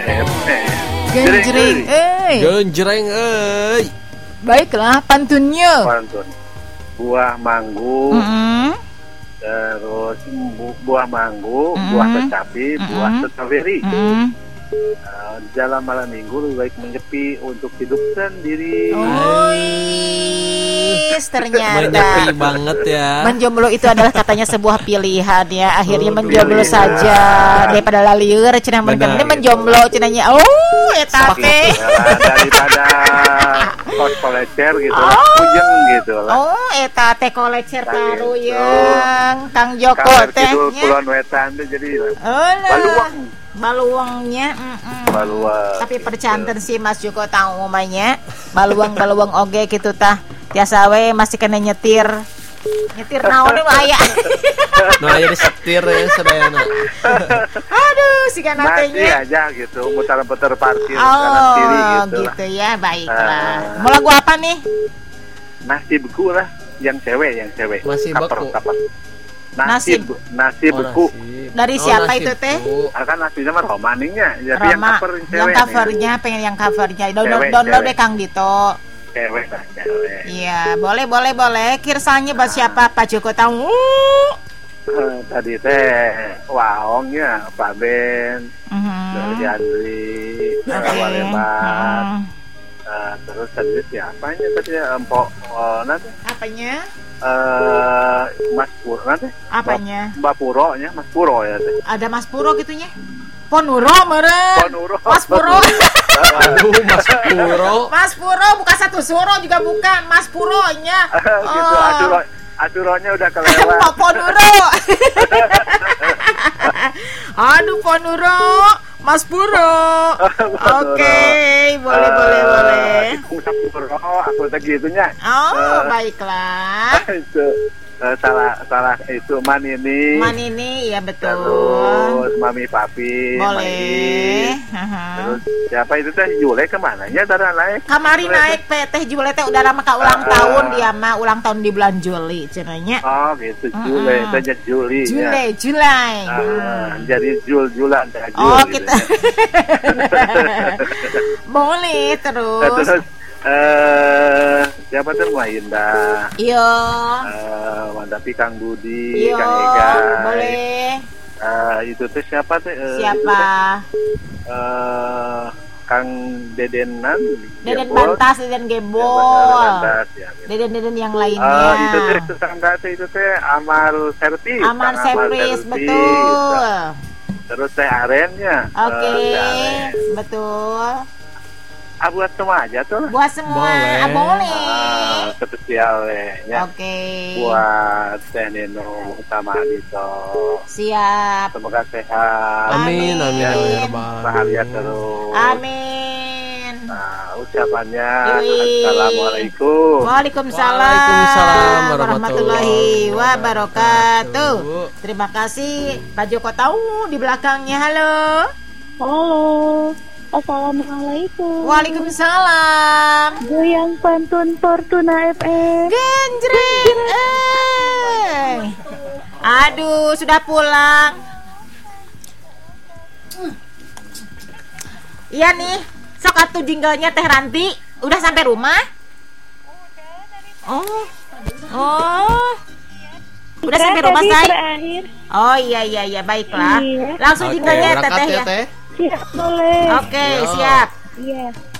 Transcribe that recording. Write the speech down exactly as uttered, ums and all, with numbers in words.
F M. Genjreng, eh. Genjreng, eh. Baiklah, pantunnya. Pantun. Buah manggu. Mm-hmm. Terus bu- buah manggu, Mm-hmm. buah kecapi, Mm-hmm. buah stroberi. Mm-hmm. Uh, dalam malam minggu lebih baik menyepi untuk hidup sendiri. Oh, yes, ternyata Menyepi banget ya. menjomblo itu adalah katanya sebuah pilihan ya. Akhirnya Oh, menjomblo pilihan. saja daripada lalieur cenah mereka Benar. ini menjomblo cenahnya. Oh, eta teh. Gitu lah, daripada kos kolecer gitu lah, Oh. pujeng gitu lah. Oh, eta teh kolecer Nah, taru gitu. yang Kang Joko Kamer teh kidul nya. Kulon Wetan tuh jadi Oh, baluang. baluangnya mm-mm. Baluang. Tapi percanten sih Mas Joko tahu umumnya baluang-baluang oge gitu tah tiasa we masih kena nyetir nyetir naon mah aya. Nah, jadi setir ya sadayana. Aduh si kana Masih teh aja gitu, muter-muter parkir oh kanan kiri gitu, gitu lah. ya baiklah. Ah. Mau lagu apa nih? Nasi beku lah, yang cewek, yang cewek. Masih Kaper, beku. kaper. Nasi- Nasi, nasi Oh, beku. nasib. Dari Oh, siapa nasib itu teh? bu. Akan nasinya mah romaningnya, tapi yang Rama, cover yang cewek. yang nih. covernya pengen yang covernya. Download Cewek, download cewek. deh Kang Dito. Cewek lah, cewek. Iya, boleh boleh boleh. Kirsanya buat siapa? Pak Joko tahu. Eh, Tadi teh Waongnya, Pak Ben, Mhm. dari Andri, Oke. Walebat. Mhm. Eh, terus tadi siapanya tadi ya, Empok, eh, nanti Apanya? eh Mas Puro nanti. Apanya? Mbak Puro nya, Mas Puro ya teh. Ada Mas Puro gitunya? Ponuro meren. Ponuro. Mas Puro. Aduh, Mas Puro. Mas Puro bukan satu suro juga bukan. Mas Puronya. gitu, aduro, aduronya udah kelewat. Pak Ponuro. Aduh Ponuro. Mas Puro. Oke, boleh boleh boleh. Aku Mas Puro, aku teh gitunya. Oh, Eh, baiklah. itu eh, salah salah itu Manini. Manini ya betul. Terus Mami Papi. Boleh. Mai. Haha. Terus siapa itu teh Jule kemana nya tara naik? Kamari naik P Teh Jule teh udah lama ka ulang Ah. tahun dia mah ulang tahun di bulan Juli cenanya. Oh gitu Jule, Mm-mm. itu aja Juli. ya. Jule, Julai. Ah, Hmm. jadi Jul Julan teh Jul. Oh, gitu kita. ya. Boleh Nah, terus. terus eh siapa tuh Mbak Indah? Iya. Eh, Mandapi Kang Budi, Iya, Kang Ega. boleh. Eh, itu tuh siapa tuh? Eh, Siapa? itu teh, eh, Kang Dedenan. Deden Gembol. Bantas, Deden Ya, Gembol. Bantas, ya, gitu. Deden-deden yang Eh, lainnya. itu teh tetangga teh itu teh Amal Servis. Aman Kang Servis, Servis. betul. Terus teh Arennya. Oke, Eh, teh Aren. betul. Ah, buat semua aja tuh. Buat semua, Boleh. ah, boleh. Ah, spesial ya. Oke. Buat Teh Nino sama Adito. Siap. Semoga sehat. Amin, amin, Dan amin, ya Rabbal bahagia alamin. terus. Amin. Nah, ucapannya Yui. Assalamualaikum. Waalaikumsalam, Waalaikumsalam warahmatullahi wabarakatuh. wabarakatuh. Terima kasih Pak Joko tahu di belakangnya. Halo. Halo, Assalamualaikum. Waalaikumsalam. Goyang pantun Fortuna F M. Genjreng. Eh. Aduh, sudah pulang. Iya nih, sok atuh jinglenya Teh Ranti. Udah sampai rumah? Oh. Oh. Udah sampai rumah, Tadi Say? terakhir. Oh iya iya iya, baiklah. Iya. Langsung Oke, jinglenya berangkat Teteh ya, ya. Teh. Siap boleh. Oke, Yo. siap. Iya.